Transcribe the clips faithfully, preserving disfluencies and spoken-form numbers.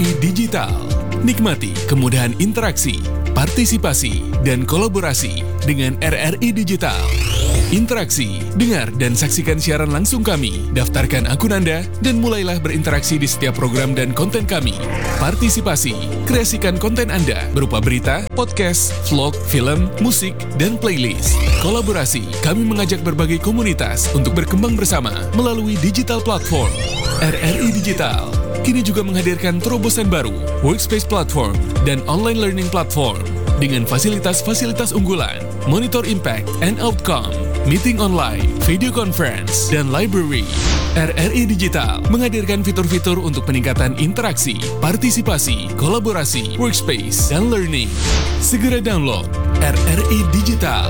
I Digital. Nikmati kemudahan interaksi, partisipasi, dan kolaborasi dengan R R I Digital. Interaksi, dengar dan saksikan siaran langsung kami, daftarkan akun Anda, dan mulailah berinteraksi di setiap program dan konten kami. Partisipasi, kreasikan konten Anda berupa berita, podcast, vlog, film, musik, dan playlist. Kolaborasi, kami mengajak berbagai komunitas untuk berkembang bersama melalui digital platform. R R I Digital kini juga menghadirkan terobosan baru, workspace platform, dan online learning platform dengan fasilitas-fasilitas unggulan, monitor impact and outcome, meeting online, video conference, dan library. R R I Digital menghadirkan fitur-fitur untuk peningkatan interaksi, partisipasi, kolaborasi, workspace, dan learning. Segera download R R I Digital.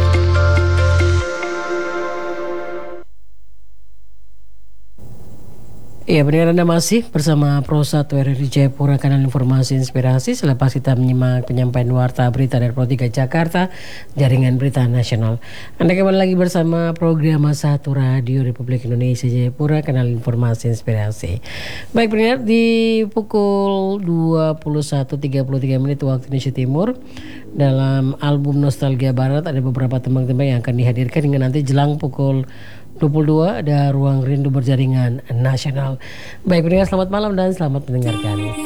Ya, benar, Anda masih bersama Pro satu R R I Jayapura, kanal informasi inspirasi. Selepas kita menyimak penyampaian warta berita dari Pro tiga Jakarta, Jaringan Berita Nasional. Anda kembali lagi bersama program satu Radio Republik Indonesia Jayapura, kanal informasi inspirasi. Baik, benar, di pukul dua puluh satu tiga puluh tiga menit waktu Indonesia Timur, dalam album Nostalgia Barat ada beberapa tembang-tembang yang akan dihadirkan hingga nanti jelang pukul dua puluh dua ada Ruang Rindu Berjaringan Nasional. Baik, pendengar, selamat malam dan selamat mendengarkan.